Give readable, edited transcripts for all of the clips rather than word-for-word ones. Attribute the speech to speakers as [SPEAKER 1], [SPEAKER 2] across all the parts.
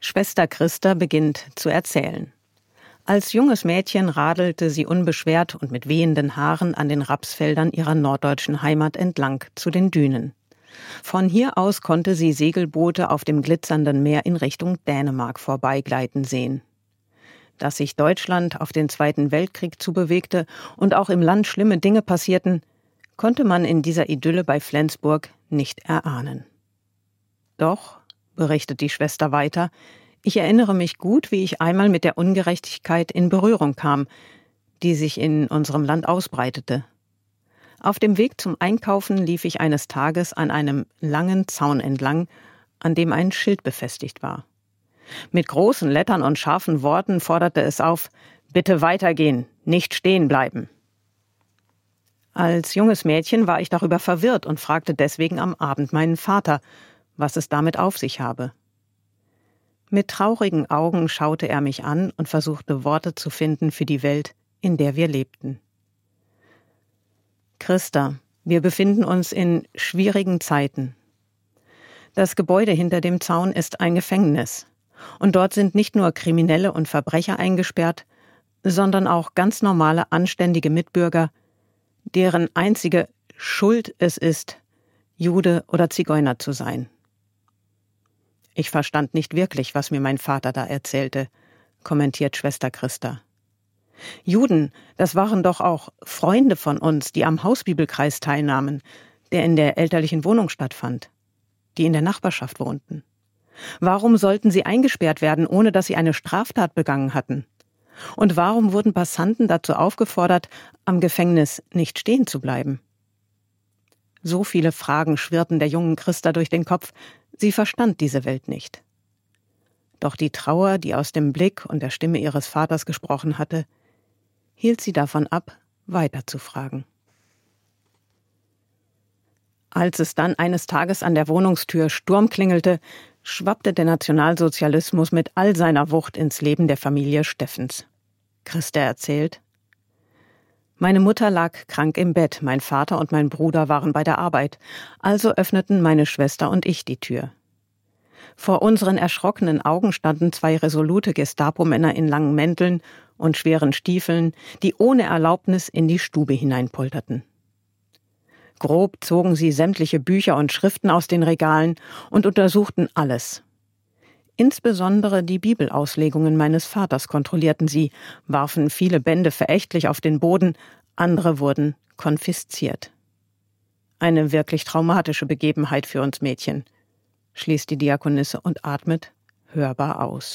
[SPEAKER 1] Schwester Christa beginnt zu erzählen. Als junges Mädchen radelte sie unbeschwert und mit wehenden Haaren an den Rapsfeldern ihrer norddeutschen Heimat entlang zu den Dünen. Von hier aus konnte sie Segelboote auf dem glitzernden Meer in Richtung Dänemark vorbeigleiten sehen. Dass sich Deutschland auf den Zweiten Weltkrieg zubewegte und auch im Land schlimme Dinge passierten, konnte man in dieser Idylle bei Flensburg nicht erahnen. Doch, berichtet die Schwester weiter, ich erinnere mich gut, wie ich einmal mit der Ungerechtigkeit in Berührung kam, die sich in unserem Land ausbreitete. Auf dem Weg zum Einkaufen lief ich eines Tages an einem langen Zaun entlang, an dem ein Schild befestigt war. Mit großen Lettern und scharfen Worten forderte es auf: Bitte weitergehen, nicht stehen bleiben. Als junges Mädchen war ich darüber verwirrt und fragte deswegen am Abend meinen Vater, was es damit auf sich habe. Mit traurigen Augen schaute er mich an und versuchte Worte zu finden für die Welt, in der wir lebten. Christa, wir befinden uns in schwierigen Zeiten. Das Gebäude hinter dem Zaun ist ein Gefängnis. Und dort sind nicht nur Kriminelle und Verbrecher eingesperrt, sondern auch ganz normale, anständige Mitbürger, deren einzige Schuld es ist, Jude oder Zigeuner zu sein. Ich verstand nicht wirklich, was mir mein Vater da erzählte, kommentiert Schwester Christa. Juden, das waren doch auch Freunde von uns, die am Hausbibelkreis teilnahmen, der in der elterlichen Wohnung stattfand, die in der Nachbarschaft wohnten. Warum sollten sie eingesperrt werden, ohne dass sie eine Straftat begangen hatten? Und warum wurden Passanten dazu aufgefordert, am Gefängnis nicht stehen zu bleiben? So viele Fragen schwirrten der jungen Christa durch den Kopf, sie verstand diese Welt nicht. Doch die Trauer, die aus dem Blick und der Stimme ihres Vaters gesprochen hatte, hielt sie davon ab, weiter zu fragen. Als es dann eines Tages an der Wohnungstür Sturm klingelte, schwappte der Nationalsozialismus mit all seiner Wucht ins Leben der Familie Steffens. Christa erzählt: Meine Mutter lag krank im Bett, mein Vater und mein Bruder waren bei der Arbeit, also öffneten meine Schwester und ich die Tür. Vor unseren erschrockenen Augen standen 2 resolute Gestapo-Männer in langen Mänteln und schweren Stiefeln, die ohne Erlaubnis in die Stube hineinpolterten. Grob zogen sie sämtliche Bücher und Schriften aus den Regalen und untersuchten alles. Insbesondere die Bibelauslegungen meines Vaters kontrollierten sie, warfen viele Bände verächtlich auf den Boden, andere wurden konfisziert. Eine wirklich traumatische Begebenheit für uns Mädchen, schließt die Diakonisse und atmet hörbar aus.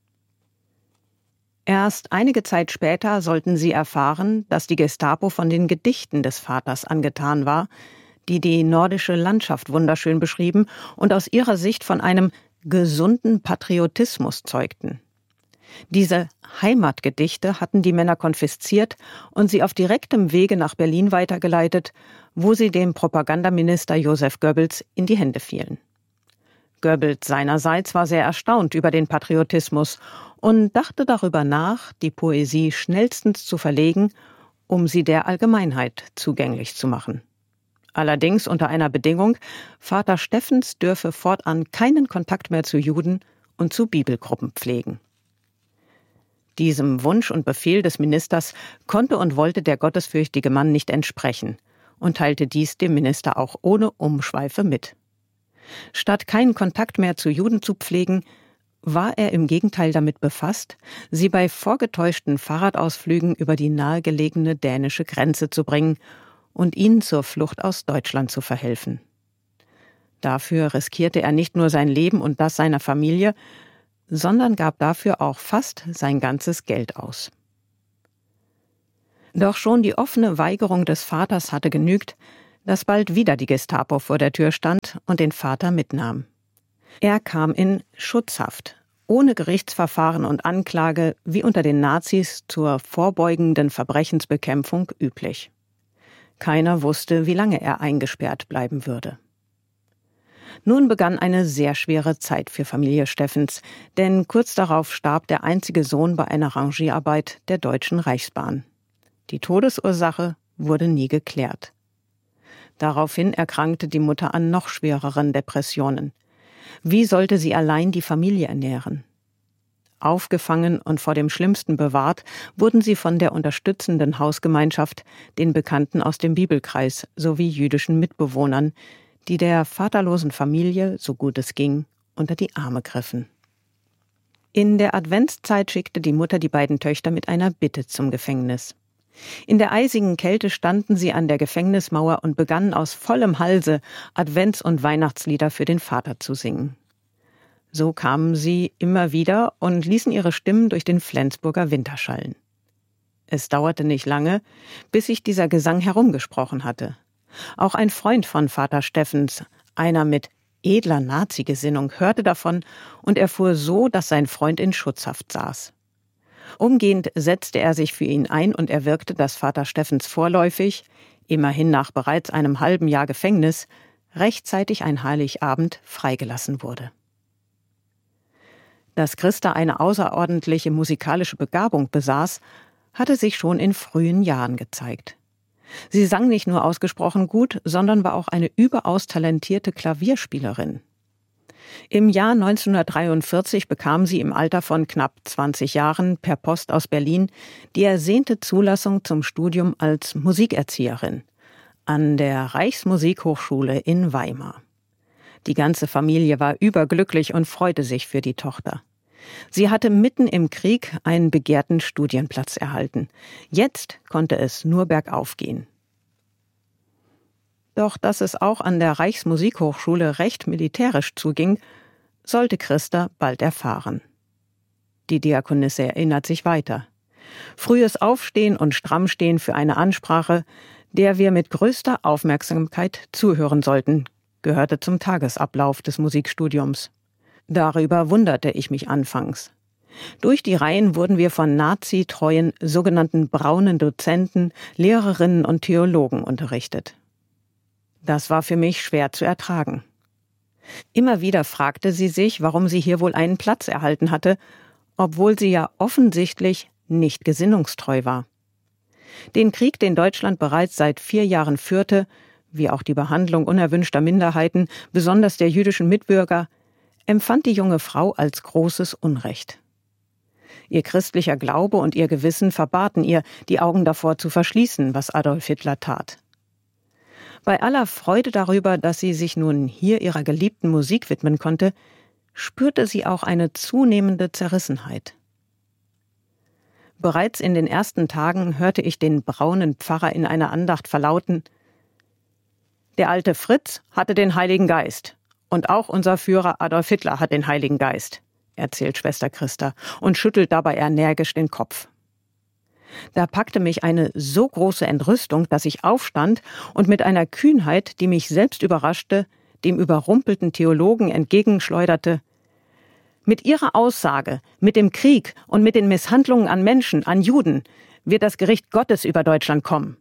[SPEAKER 1] Erst einige Zeit später sollten sie erfahren, dass die Gestapo von den Gedichten des Vaters angetan war, die die nordische Landschaft wunderschön beschrieben und aus ihrer Sicht von einem gesunden Patriotismus zeugten. Diese Heimatgedichte hatten die Männer konfisziert und sie auf direktem Wege nach Berlin weitergeleitet, wo sie dem Propagandaminister Joseph Goebbels in die Hände fielen. Goebbels seinerseits war sehr erstaunt über den Patriotismus und dachte darüber nach, die Poesie schnellstens zu verlegen, um sie der Allgemeinheit zugänglich zu machen. Allerdings unter einer Bedingung: Vater Steffens dürfe fortan keinen Kontakt mehr zu Juden und zu Bibelgruppen pflegen. Diesem Wunsch und Befehl des Ministers konnte und wollte der gottesfürchtige Mann nicht entsprechen und teilte dies dem Minister auch ohne Umschweife mit. Statt keinen Kontakt mehr zu Juden zu pflegen, war er im Gegenteil damit befasst, sie bei vorgetäuschten Fahrradausflügen über die nahegelegene dänische Grenze zu bringen und ihnen zur Flucht aus Deutschland zu verhelfen. Dafür riskierte er nicht nur sein Leben und das seiner Familie, sondern gab dafür auch fast sein ganzes Geld aus. Doch schon die offene Weigerung des Vaters hatte genügt, dass bald wieder die Gestapo vor der Tür stand und den Vater mitnahm. Er kam in Schutzhaft, ohne Gerichtsverfahren und Anklage, wie unter den Nazis zur vorbeugenden Verbrechensbekämpfung üblich. Keiner wusste, wie lange er eingesperrt bleiben würde. Nun begann eine sehr schwere Zeit für Familie Steffens, denn kurz darauf starb der einzige Sohn bei einer Rangierarbeit der Deutschen Reichsbahn. Die Todesursache wurde nie geklärt. Daraufhin erkrankte die Mutter an noch schwereren Depressionen. Wie sollte sie allein die Familie ernähren? aufgefangen und vor dem Schlimmsten bewahrt, wurden sie von der unterstützenden Hausgemeinschaft, den Bekannten aus dem Bibelkreis sowie jüdischen Mitbewohnern, die der vaterlosen Familie, so gut es ging, unter die Arme griffen. In der Adventszeit schickte die Mutter die beiden Töchter mit einer Bitte zum Gefängnis. In der eisigen Kälte standen sie an der Gefängnismauer und begannen aus vollem Halse Advents- und Weihnachtslieder für den Vater zu singen. So kamen sie immer wieder und ließen ihre Stimmen durch den Flensburger Winter schallen. Es dauerte nicht lange, bis sich dieser Gesang herumgesprochen hatte. Auch ein Freund von Vater Steffens, einer mit edler Nazi-Gesinnung, hörte davon und erfuhr so, dass sein Freund in Schutzhaft saß. Umgehend setzte er sich für ihn ein und erwirkte, dass Vater Steffens vorläufig, immerhin nach bereits einem halben Jahr Gefängnis, rechtzeitig ein Heiligabend freigelassen wurde. Dass Christa eine außerordentliche musikalische Begabung besaß, hatte sich schon in frühen Jahren gezeigt. Sie sang nicht nur ausgesprochen gut, sondern war auch eine überaus talentierte Klavierspielerin. Im Jahr 1943 bekam sie im Alter von knapp 20 Jahren per Post aus Berlin die ersehnte Zulassung zum Studium als Musikerzieherin an der Reichsmusikhochschule in Weimar. Die ganze Familie war überglücklich und freute sich für die Tochter. Sie hatte mitten im Krieg einen begehrten Studienplatz erhalten. Jetzt konnte es nur bergauf gehen. Doch dass es auch an der Reichsmusikhochschule recht militärisch zuging, sollte Christa bald erfahren. Die Diakonisse erinnert sich weiter. Frühes Aufstehen und Strammstehen für eine Ansprache, der wir mit größter Aufmerksamkeit zuhören sollten, gehörte zum Tagesablauf des Musikstudiums. Darüber wunderte ich mich anfangs. Durch die Reihen wurden wir von nazitreuen, sogenannten braunen Dozenten, Lehrerinnen und Theologen unterrichtet. Das war für mich schwer zu ertragen. Immer wieder fragte sie sich, warum sie hier wohl einen Platz erhalten hatte, obwohl sie ja offensichtlich nicht gesinnungstreu war. Den Krieg, den Deutschland bereits seit 4 Jahren führte, wie auch die Behandlung unerwünschter Minderheiten, besonders der jüdischen Mitbürger, empfand die junge Frau als großes Unrecht. Ihr christlicher Glaube und ihr Gewissen verbaten ihr, die Augen davor zu verschließen, was Adolf Hitler tat. Bei aller Freude darüber, dass sie sich nun hier ihrer geliebten Musik widmen konnte, spürte sie auch eine zunehmende Zerrissenheit. Bereits in den ersten Tagen hörte ich den braunen Pfarrer in einer Andacht verlauten: Der alte Fritz hatte den Heiligen Geist und auch unser Führer Adolf Hitler hat den Heiligen Geist, erzählt Schwester Christa und schüttelt dabei energisch den Kopf. Da packte mich eine so große Entrüstung, dass ich aufstand und mit einer Kühnheit, die mich selbst überraschte, dem überrumpelten Theologen entgegenschleuderte: Mit Ihrer Aussage, mit dem Krieg und mit den Misshandlungen an Menschen, an Juden, wird das Gericht Gottes über Deutschland kommen.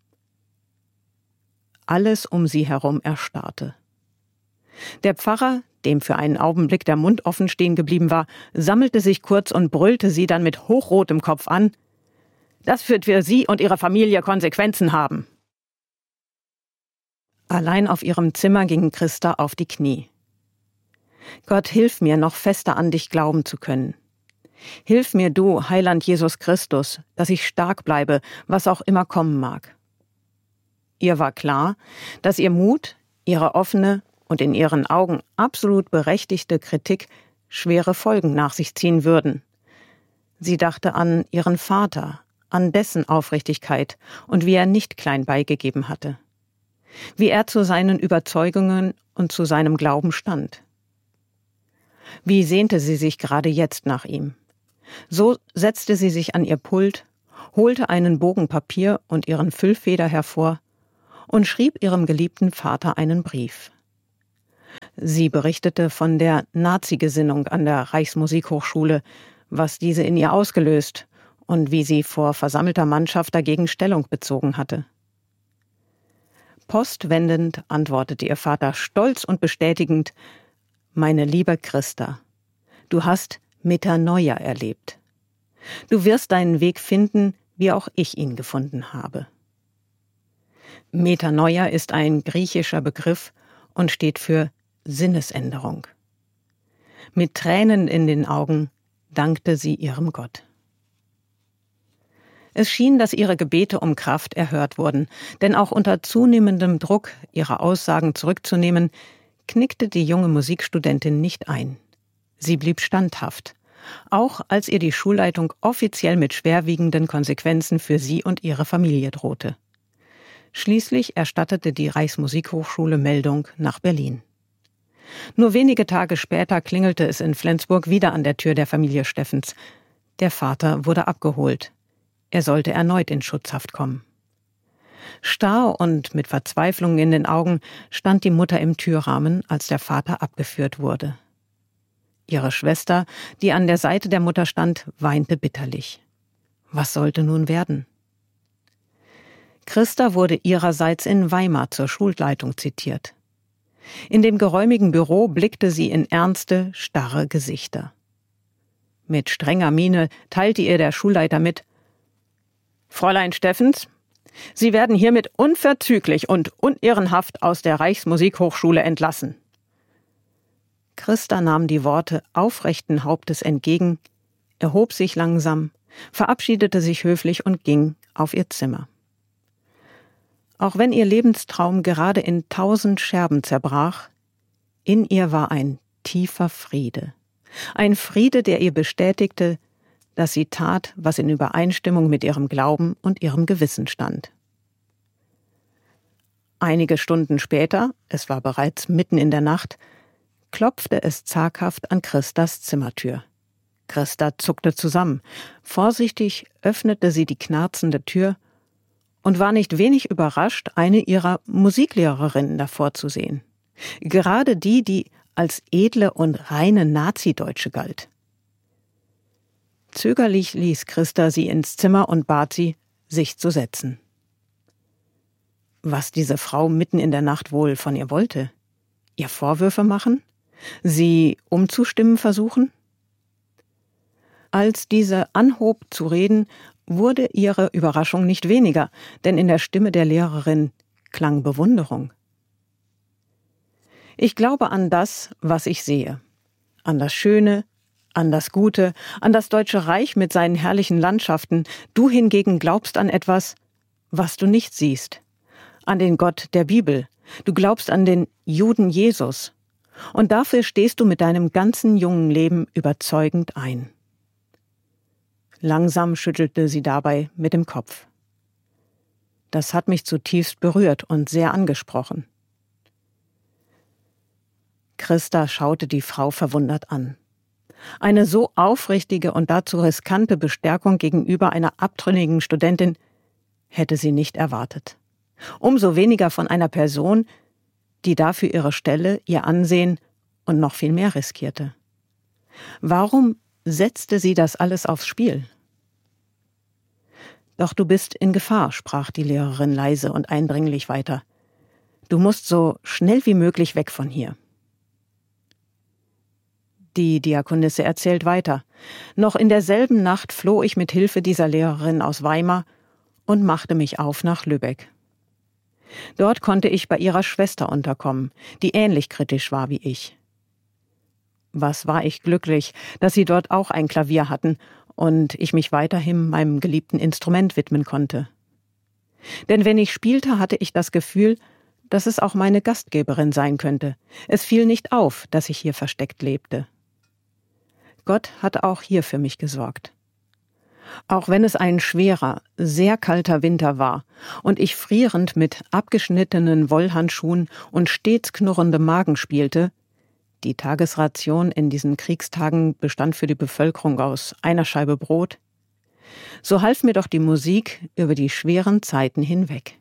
[SPEAKER 1] Alles um sie herum erstarrte. Der Pfarrer, dem für einen Augenblick der Mund offen stehen geblieben war, sammelte sich kurz und brüllte sie dann mit hochrotem Kopf an: Das wird für Sie und Ihre Familie Konsequenzen haben. Allein auf ihrem Zimmer ging Christa auf die Knie. Gott, hilf mir, noch fester an dich glauben zu können. Hilf mir du, Heiland Jesus Christus, dass ich stark bleibe, was auch immer kommen mag. Ihr war klar, dass ihr Mut, ihre offene und in ihren Augen absolut berechtigte Kritik schwere Folgen nach sich ziehen würden. Sie dachte an ihren Vater, an dessen Aufrichtigkeit und wie er nicht klein beigegeben hatte. Wie er zu seinen Überzeugungen und zu seinem Glauben stand. Wie sehnte sie sich gerade jetzt nach ihm. So setzte sie sich an ihr Pult, holte einen Bogen Papier und ihren Füllfeder hervor und schrieb ihrem geliebten Vater einen Brief. Sie berichtete von der Nazi-Gesinnung an der Reichsmusikhochschule, was diese in ihr ausgelöst und wie sie vor versammelter Mannschaft dagegen Stellung bezogen hatte. Postwendend antwortete ihr Vater stolz und bestätigend: Meine liebe Christa, du hast Metanoia erlebt. Du wirst deinen Weg finden, wie auch ich ihn gefunden habe. Metanoia ist ein griechischer Begriff und steht für Sinnesänderung. Mit Tränen in den Augen dankte sie ihrem Gott. Es schien, dass ihre Gebete um Kraft erhört wurden, denn auch unter zunehmendem Druck, ihre Aussagen zurückzunehmen, knickte die junge Musikstudentin nicht ein. Sie blieb standhaft, auch als ihr die Schulleitung offiziell mit schwerwiegenden Konsequenzen für sie und ihre Familie drohte. Schließlich erstattete die Reichsmusikhochschule Meldung nach Berlin. Nur wenige Tage später klingelte es in Flensburg wieder an der Tür der Familie Steffens. Der Vater wurde abgeholt. Er sollte erneut in Schutzhaft kommen. Starr und mit Verzweiflung in den Augen stand die Mutter im Türrahmen, als der Vater abgeführt wurde. Ihre Schwester, die an der Seite der Mutter stand, weinte bitterlich. Was sollte nun werden? Christa wurde ihrerseits in Weimar zur Schulleitung zitiert. In dem geräumigen Büro blickte sie in ernste, starre Gesichter. Mit strenger Miene teilte ihr der Schulleiter mit: »Fräulein Steffens, Sie werden hiermit unverzüglich und unehrenhaft aus der Reichsmusikhochschule entlassen.« Christa nahm die Worte aufrechten Hauptes entgegen, erhob sich langsam, verabschiedete sich höflich und ging auf ihr Zimmer. Auch wenn ihr Lebenstraum gerade in 1000 Scherben zerbrach, in ihr war ein tiefer Friede. Ein Friede, der ihr bestätigte, dass sie tat, was in Übereinstimmung mit ihrem Glauben und ihrem Gewissen stand. Einige Stunden später, es war bereits mitten in der Nacht, klopfte es zaghaft an Christas Zimmertür. Christa zuckte zusammen. Vorsichtig öffnete sie die knarzende Tür und war nicht wenig überrascht, eine ihrer Musiklehrerinnen davor zu sehen. Gerade die, die als edle und reine Nazideutsche galt. Zögerlich ließ Christa sie ins Zimmer und bat sie, sich zu setzen. Was diese Frau mitten in der Nacht wohl von ihr wollte? Ihr Vorwürfe machen? Sie umzustimmen versuchen? Als diese anhob zu reden, wurde ihre Überraschung nicht weniger, denn in der Stimme der Lehrerin klang Bewunderung. »Ich glaube an das, was ich sehe, an das Schöne, an das Gute, an das Deutsche Reich mit seinen herrlichen Landschaften. Du hingegen glaubst an etwas, was du nicht siehst, an den Gott der Bibel. Du glaubst an den Juden Jesus. Und dafür stehst du mit deinem ganzen jungen Leben überzeugend ein.« Langsam schüttelte sie dabei mit dem Kopf. Das hat mich zutiefst berührt und sehr angesprochen. Christa schaute die Frau verwundert an. Eine so aufrichtige und dazu riskante Bestärkung gegenüber einer abtrünnigen Studentin hätte sie nicht erwartet. Umso weniger von einer Person, die dafür ihre Stelle, ihr Ansehen und noch viel mehr riskierte. Warum setzte sie das alles aufs Spiel? »Doch du bist in Gefahr«, sprach die Lehrerin leise und eindringlich weiter. »Du musst so schnell wie möglich weg von hier.« Die Diakonisse erzählt weiter. »Noch in derselben Nacht floh ich mit Hilfe dieser Lehrerin aus Weimar und machte mich auf nach Lübeck. Dort konnte ich bei ihrer Schwester unterkommen, die ähnlich kritisch war wie ich. Was war ich glücklich, dass sie dort auch ein Klavier hatten und ich mich weiterhin meinem geliebten Instrument widmen konnte. Denn wenn ich spielte, hatte ich das Gefühl, dass es auch meine Gastgeberin sein könnte. Es fiel nicht auf, dass ich hier versteckt lebte. Gott hat auch hier für mich gesorgt. Auch wenn es ein schwerer, sehr kalter Winter war und ich frierend mit abgeschnittenen Wollhandschuhen und stets knurrendem Magen spielte, die Tagesration in diesen Kriegstagen bestand für die Bevölkerung aus einer Scheibe Brot, so half mir doch die Musik über die schweren Zeiten hinweg.